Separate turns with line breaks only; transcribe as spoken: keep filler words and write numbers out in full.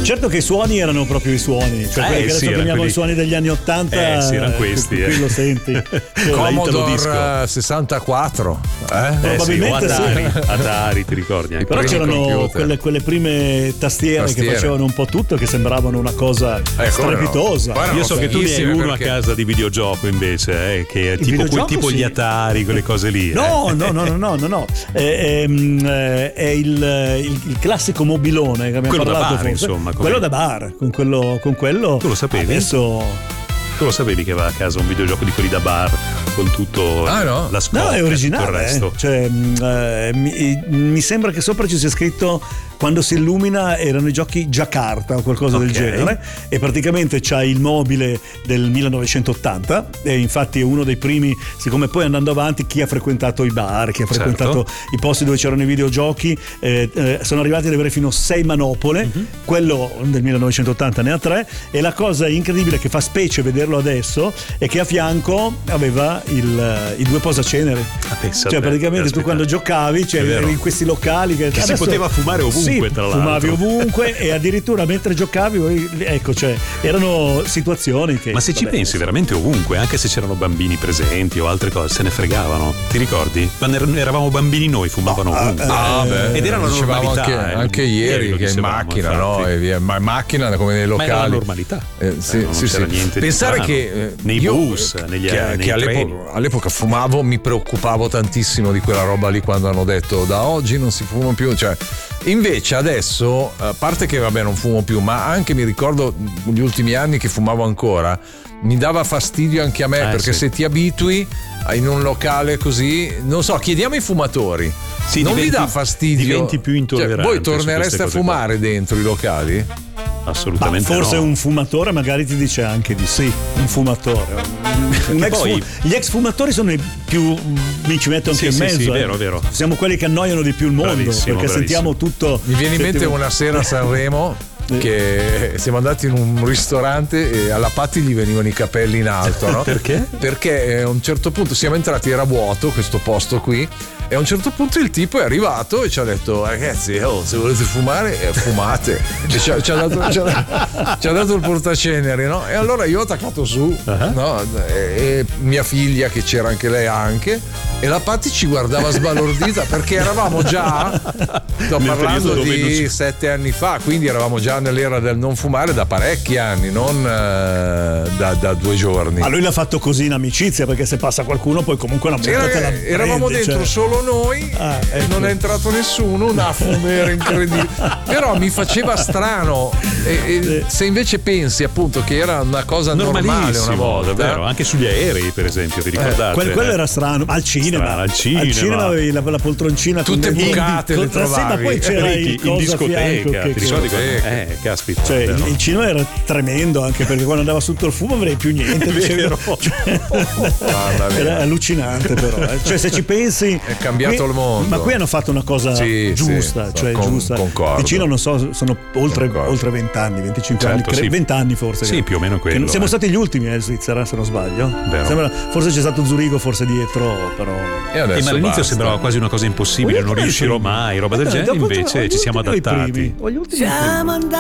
Certo che i suoni erano proprio i suoni, cioè
Eh,
quelli che
sì,
adesso chiamiamo
quelli-
i suoni degli anni ottanta.
Eh, sì, erano questi,
Qui
eh.
lo senti.
Commodore eh, sessantaquattro, eh?
Eh, sì, o
Probabilmente sì.
Atari, Atari, ti ricordi anche?
Però
primi
c'erano
computer.
quelle, quelle prime tastiere,
Tastiere.
che facevano un po' tutto, che sembravano una cosa
Eh, come no.
strepitosa.
Poi erano
Io so che tu ne hai
fighissime
uno
perché-
a casa di videogioco invece, eh, che è tipo, quel,
videogioco,
tipo
sì.
gli Atari, quelle cose lì.
No,
eh.
no, no, no, no, no, no. È, è, è- è il, il- il classico mobilone che abbiamo
Quello da
parlato
bar,
forse.
insomma, come-
Quello da bar, con quello, con quello.
Tu lo sapevi?
Adesso
Tu lo sapevi che aveva a casa un videogioco di quelli da bar con tutto
Ah, no?
la scopa
no, è
e tutto il
originale.
resto?
eh. Cioè, mh, eh, mi, mi sembra che sopra ci sia scritto quando si illumina erano i giochi Giacarta o qualcosa del
Ok.
genere, e praticamente c'ha il mobile del millenovecentottanta, e infatti è uno dei primi, siccome poi andando avanti chi ha frequentato i bar, chi ha
Certo.
frequentato i posti dove c'erano i videogiochi, eh, eh, sono arrivati ad avere fino a sei manopole.
Mhm.
Quello del millenovecentottanta ne ha tre, e la cosa incredibile che fa specie vederlo adesso è che a fianco aveva il, i due posaceneri.
Ah, pensa
Cioè
te,
praticamente
caspita.
tu quando giocavi, cioè,
È vero.
eri in questi locali che,
Che si
adesso-
poteva fumare ovunque,
Sì,
tra l'altro.
fumavi ovunque, e addirittura mentre giocavi poi, ecco, cioè erano situazioni che
Ma se ci
vabbè,
pensi veramente ovunque, anche se c'erano bambini presenti o altre cose, se ne fregavano. Ti ricordi? Quando er- eravamo bambini noi fumavano
Ah,
ovunque.
eh,
Ah, beh,
Ed era la
dicevamo
normalità.
anche,
eh.
anche ieri,
lo
che in
dicevamo,
macchina,
infatti.
no? E via. Ma in macchina come nei
Ma
locali.
era la normalità.
Eh, sì,
Eh, non
sì,
c'era
sì.
niente di
Pensare
strano.
che eh,
Nei
io,
bus,
eh,
negli-
che,
nei
che all'epoca,
treni.
all'epoca fumavo, mi preoccupavo tantissimo di quella roba lì quando hanno detto da oggi non si fuma più, cioè invece adesso, a parte che vabbè non fumo più, ma anche mi ricordo gli ultimi anni che fumavo ancora, mi dava fastidio anche a me,
Eh,
perché
sì.
se ti abitui in un locale così, non so, chiediamo ai fumatori.
Sì,
non
diventi-
vi dà fastidio?
diventi più intollerante
Cioè, voi
su
tornereste
queste
a
cose
fumare dentro i locali?
ma
Assolutamente
forse
no.
un fumatore magari ti dice anche di sì, un fumatore. Un ex
poi-
fu- gli ex fumatori sono i più, mi ci metto anche
Sì,
in
sì,
mezzo.
sì,
eh.
vero, vero.
Siamo quelli che annoiano di più il mondo,
Bravissimo,
perché
bravissimo.
sentiamo tutto.
Mi viene in mente
sentiamo-
una sera a Sanremo che siamo andati in un ristorante e alla Patti gli venivano i capelli in alto, no?
Perché?
Perché eh, a un certo punto siamo entrati, era vuoto questo posto qui, e a un certo punto il tipo è arrivato e ci ha detto ragazzi, oh, se volete fumare eh, fumate, e ci ha, ci ha dato, ci ha- ci ha dato il portaceneri, no? E allora io ho attaccato su,
Uh-huh.
no? e, e mia figlia, che c'era anche lei anche, e la Patti ci guardava sbalordita perché eravamo già, sto
Nel
parlando
periodo dove non
di
si-
sette anni fa, quindi eravamo già nell'era del non fumare da parecchi anni, non eh, da, da due giorni.
Ma lui l'ha fatto così in amicizia, perché se passa qualcuno poi comunque una
Era-
multa te la prendi,
eravamo dentro
cioè.
solo noi,
Ah,
e
ecco.
non è entrato nessuno, una fumera incredibile. Però mi faceva strano. E, e se invece pensi appunto che era una cosa normale una
Normalissimo,
volta,
davvero. Anche sugli aerei, per esempio, vi ricordate?
Quel- quello
eh?
era strano. Al cinema,
Strano, al cinema.
avevi la, la poltroncina
Tutte
con dei-
bucate
con-
le
sì, ma
trovavi.
poi c'era
in,
il
in
coso a
discoteca,
fianco che-
ti ricordi? quando-
Discoteca.
Eh, caspita.
Cioè, il,
vero.
il cinema era tremendo, anche perché quando andava sotto il fumo avrei più niente. dicevi,
vero.
cioè,
Mamma mia.
era allucinante, però. eh. Cioè, se ci pensi.
È cambiato
qui-
il mondo.
Ma qui hanno fatto una cosa
Sì,
giusta.
sì,
cioè,
con-
giusta.
concordo.
Vicino, non so, sono oltre,
Concordo.
oltre venti anni, venticinque
Certo,
anni, cre-
sì.
venti anni forse.
Sì,
che-
più o meno
che
quello,
non- siamo
eh.
stati gli ultimi in Svizzera, se non sbaglio.
Vero.
Sembra- forse c'è stato Zurigo, forse dietro, però.
E adesso
Eh, ma all'inizio
basta.
sembrava quasi una cosa impossibile,
Voglio
non
dire i
riuscirò
primi.
mai, roba del
Eh,
genere,
dopo-
invece
voglio
ci siamo
dire i
adattati.
primi, voglio dire i primi.